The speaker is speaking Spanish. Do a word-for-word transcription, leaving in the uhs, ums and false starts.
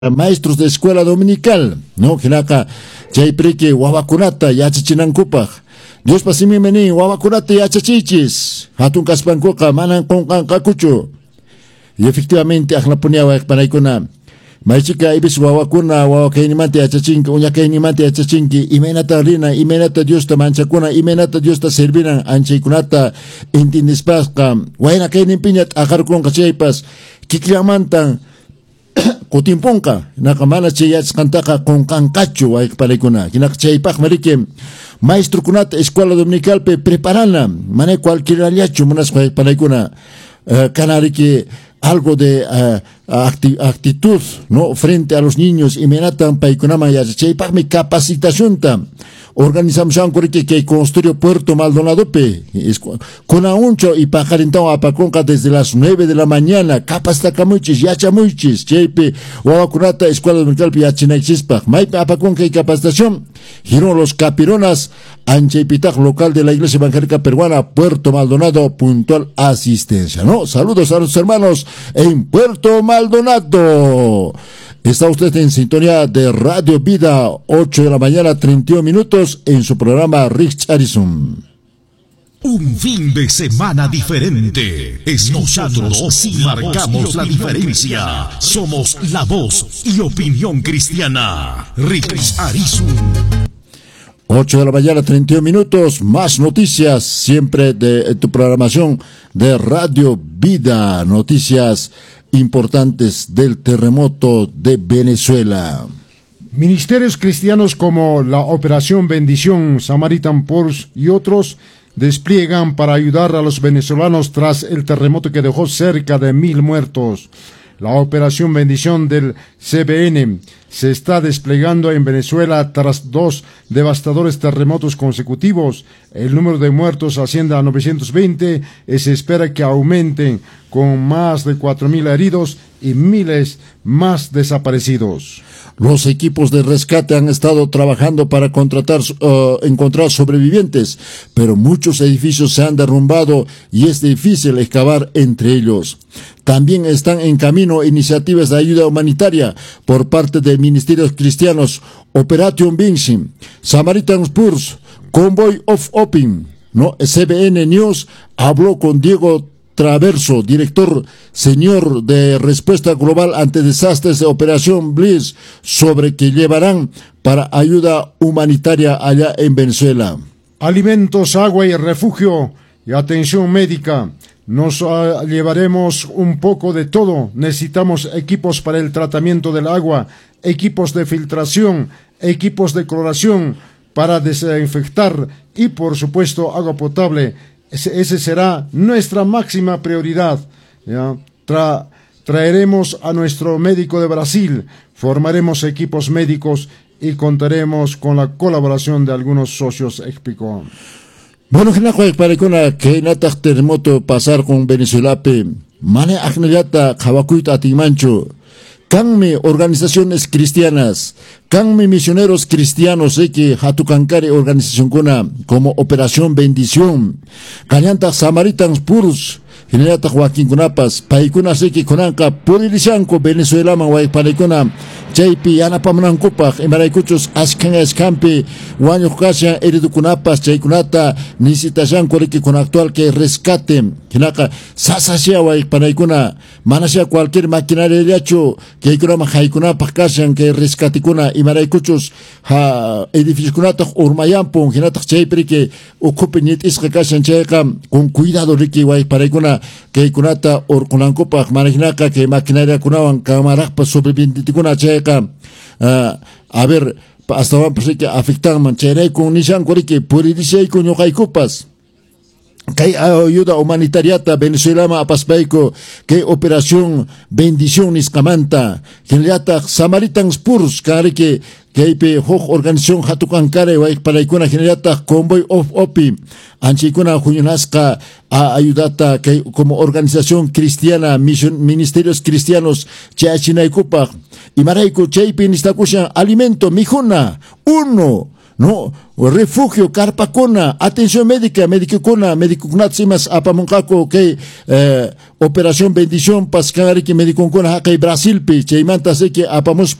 maestros de escuela dominical, ¿no? Hinaka, chaypriki wawakunata yachachinankupaj. Dios pasimi meni wawakunata yachachichis. Hatun kaspankuqa manan qunqanqakuchu. Y efectivamente ajlapunia panaykuna. Maichika ibis wawakuna wawakaynimanta yachachinki, uñakaynimanta yachachinki, imaynata rina, imaynata Diosta manchakuna, imaynata Diosta servinan anchaykunata intindispasqa. Wayna kayninpiñat aqarkunqa chaypas kiklamantan kutimpunqa nakamana chayachqantaqa qunqanqachu wayqparaykuna hinaka chaypaq mariki maestro kunata escuela dominicalpe preparana mana cualquier aliachu munas wayqparaykuna uh, kanariki algo de uh, acti actitud no frente a los niños y menatan paykunama ya chaypaqmi capacitacionta organizamos ancoriki que construyó Puerto Maldonado pe con auncho y pajarintao apaconca desde las nueve de la mañana capasta camuchis yachamuchis chaype wawakunata escuela dominical yachinaychispa maype apaconca y capacitación giró los capironas anchaypitaq local de la iglesia evangélica peruana Puerto Maldonado puntual asistencia, ¿no? Saludos a los hermanos en Puerto Maldonado. Está usted en sintonía de Radio Vida, ocho de la mañana, treinta y un minutos, en su programa Rich Harrison. Un fin de semana diferente. Es nosotros sí marcamos la diferencia. Somos la voz y opinión cristiana. Rich Harrison. ocho de la mañana, treinta y un minutos, más noticias, siempre de tu programación de Radio Vida, noticias importantes del terremoto de Venezuela. Ministerios cristianos como la Operación Bendición, Samaritan Purse y otros despliegan para ayudar a los venezolanos tras el terremoto que dejó cerca de mil muertos. La Operación Bendición del C B N se está desplegando en Venezuela tras dos devastadores terremotos consecutivos. El número de muertos asciende a novecientos veinte y se espera que aumenten con más de cuatro mil heridos y miles más desaparecidos. Los equipos de rescate han estado trabajando para contratar, uh, encontrar sobrevivientes, pero muchos edificios se han derrumbado y es difícil excavar entre ellos. También están en camino iniciativas de ayuda humanitaria por parte de ministerios cristianos, Operation Bendición, Samaritan Purse, Convoy of Open, ¿no? C B N News habló con Diego Traverso, director señor de respuesta global ante desastres de Operación Bliss, sobre que llevarán para ayuda humanitaria allá en Venezuela. Alimentos, agua y refugio y atención médica. Nos uh, llevaremos un poco de todo. Necesitamos equipos para el tratamiento del agua, equipos de filtración, equipos de cloración para desinfectar y, por supuesto, agua potable. Ese, ese será nuestra máxima prioridad. ¿Ya? Tra, traeremos a nuestro médico de Brasil, formaremos equipos médicos y contaremos con la colaboración de algunos socios, explicó. Bueno, para que natak terremoto pasar con Venezuela, mane aknayata kawakuita atimancho. Kanme organizaciones cristianas, kanme misioneros cristianos, eh, que hatukankare organización kuna, como Operación Bendición, kanyanta Samaritan Purse, Generata Joaquín Kunapas, Paikuna Seki Kunanka, Purilishanko, Venezuela, Mawai Paikuna, Chaypi, Ana Pamanankupa, Emaraykuchos, Askan Escampi, Wanyo Kasia, Eridu Kunapas, Chaykunata, Nisita Koriki con actual que rescate, Hinaka, Sasasia, Wai Panaikuna, Manasia cualquier maquinaria de hacho, que Ikurama Haikunapa Kasian, que rescaticuna, y Maraykuchos, ha edificios Kunata, Urmayampo, Hinata Chaypri, que ocupen Iska Kasian Chayka, con cuidado, Riki, Wai Paraikuna, que kunata or kunankupa manejinaka que maquinaria kunawan kamarakpa sobrevivientikuna chayka uh, a ver hasta van pues que afectan mancheray con nishan koriki puridishay con yokaikupas que ayuda humanitariata venezolana apaspaico que Operación Bendición iskamanta generata Samaritan Purse kariki que hay hoj organización hatukankare wa palaikuna generata Convoy of Opi anchikuna huyunaska a ayudata que como organización cristiana misión, ministerios cristianos chachinaykupa y maraiku chaypi nistakushan alimento mijuna uno no, refugio, carpacona, atención médica, médico kuna, médico kunatsimas apamunkako que eh, operación bendición pascari que médico kuna que Brasil pi, cheimanta se que apamos